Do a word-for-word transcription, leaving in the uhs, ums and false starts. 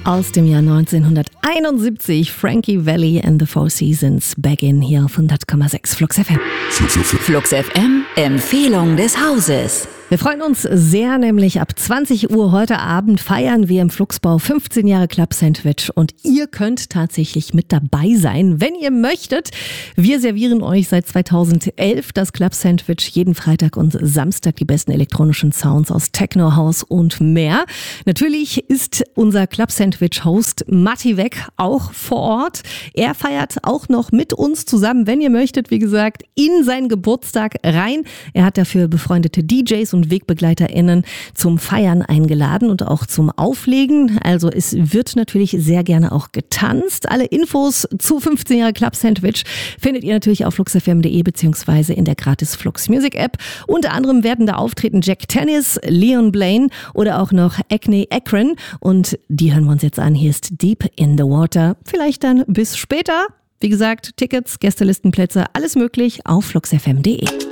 Aus dem Jahr neunzehnhunderteinundsiebzig, Frankie Valli and the Four Seasons, Back In hier auf hundert Komma sechs Flux F M. Flux F M, Empfehlung des Hauses. Wir freuen uns sehr, nämlich ab zwanzig Uhr heute Abend feiern wir im Fluxbau fünfzehn Jahre Club Sandwich und ihr könnt tatsächlich mit dabei sein, wenn ihr möchtet. Wir servieren euch seit zweitausendelf das Club Sandwich, jeden Freitag und Samstag die besten elektronischen Sounds aus Techno, House und mehr. Natürlich ist unser Club Sandwich Host Matti Weck auch vor Ort. Er feiert auch noch mit uns zusammen, wenn ihr möchtet, wie gesagt, in seinen Geburtstag rein. Er hat dafür befreundete D Js und WegbegleiterInnen zum Feiern eingeladen und auch zum Auflegen. Also es wird natürlich sehr gerne auch getanzt. Alle Infos zu fünfzehn Jahre Club Sandwich findet ihr natürlich auf flux f m punkt d e beziehungsweise in der gratis Flux Music App. Unter anderem werden da auftreten Jack Tennis, Leon Blaine oder auch noch Acne Akron. Und die hören wir uns jetzt an. Hier ist Deep in the Water. Vielleicht dann bis später. Wie gesagt, Tickets, Gästelistenplätze, alles möglich auf flux f m punkt d e.